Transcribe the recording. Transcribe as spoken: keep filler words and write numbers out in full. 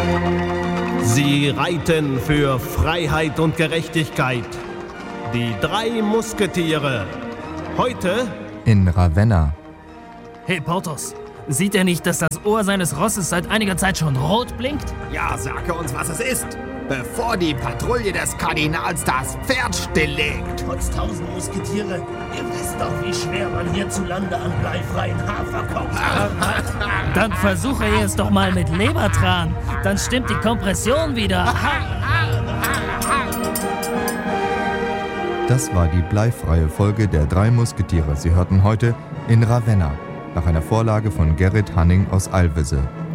Sie reiten für Freiheit und Gerechtigkeit. Die drei Musketiere. Heute in Ravenna. Hey Porthos, sieht er nicht, dass das Ohr seines Rosses seit einiger Zeit schon rot blinkt? Ja, sage uns, was es ist, bevor die Patrouille des Kardinals das Pferd stilllegt. Trotz tausend Musketiere, ihr wisst doch, wie schwer man hierzulande an bleifreien Hafer kommt. Dann versuche ich es doch mal mit Lebertran. Dann stimmt die Kompression wieder. Das war die bleifreie Folge der drei Musketiere. Sie hörten heute in Ravenna, nach einer Vorlage von Gerrit Hanning aus Alvese.